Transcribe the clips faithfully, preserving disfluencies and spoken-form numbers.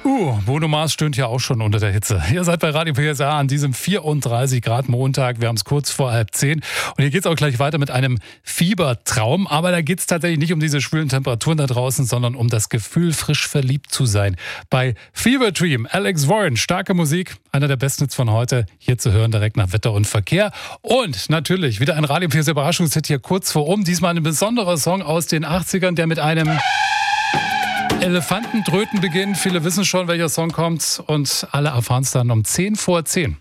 Uh, Bruno Mars stöhnt ja auch schon unter der Hitze. Ihr seid bei Radio P S A an diesem vierunddreißig Grad Montag. Wir haben es kurz vor halb zehn. Und hier geht es auch gleich weiter mit einem Fiebertraum. Aber da geht es tatsächlich nicht um diese schwülen Temperaturen da draußen, sondern um das Gefühl, frisch verliebt zu sein. Bei Fever Dream, Alex Warren, starke Musik, einer der Bestnets von heute. Hier zu hören direkt nach Wetter und Verkehr. Und natürlich wieder ein Radio P S A Überraschungshit hier kurz vor um. Diesmal ein besonderer Song aus den achtzigern, der mit einem Elefantentröten beginnt. Viele wissen schon, welcher Song kommt und alle erfahren es dann um zehn vor zehn.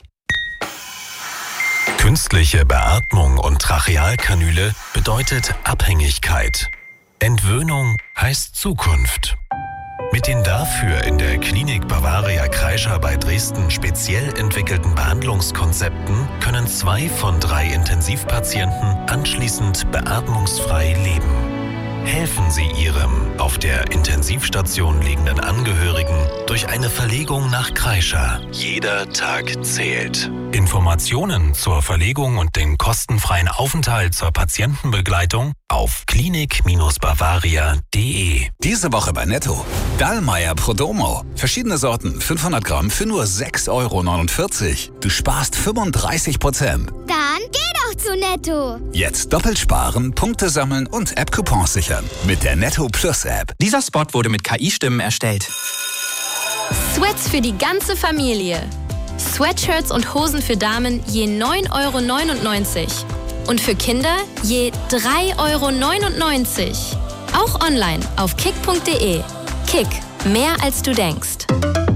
Künstliche Beatmung und Trachealkanüle bedeutet Abhängigkeit. Entwöhnung heißt Zukunft. Mit den dafür in der Klinik Bavaria Kreischer bei Dresden speziell entwickelten Behandlungskonzepten können zwei von drei Intensivpatienten anschließend beatmungsfrei leben. Helfen Sie Ihrem auf der Intensivstation liegenden Angehörigen durch eine Verlegung nach Kreischer. Jeder Tag zählt. Informationen zur Verlegung und den kostenfreien Aufenthalt zur Patientenbegleitung auf klinik Bavaria punkt de. Diese Woche bei Netto. Dallmayr Prodomo. Verschiedene Sorten, fünfhundert Gramm für nur sechs Euro neunundvierzig. Du sparst fünfunddreißig Prozent. Dann geh doch zu Netto. Jetzt doppelt sparen, Punkte sammeln und App-Coupons sichern. Mit der Netto Plus App. Dieser Spot wurde mit K I-Stimmen erstellt. Sweats für die ganze Familie. Sweatshirts und Hosen für Damen je neun Euro neunundneunzig. Und für Kinder je drei Euro neunundneunzig. Auch online auf kick punkt de. Kick, mehr als du denkst.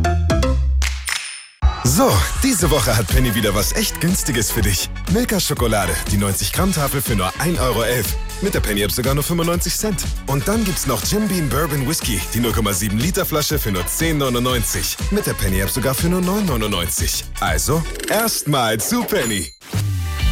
So, diese Woche hat Penny wieder was echt Günstiges für dich. Milka-Schokolade, die neunzig Gramm Tafel für nur ein Euro elf. Mit der Penny-App sogar nur fünfundneunzig Cent. Und dann gibt's noch Jim Beam Bourbon Whisky, die null Komma sieben Liter Flasche für nur zehn neunundneunzig. Mit der Penny-App sogar für nur neun neunundneunzig. Also, erstmal zu Penny.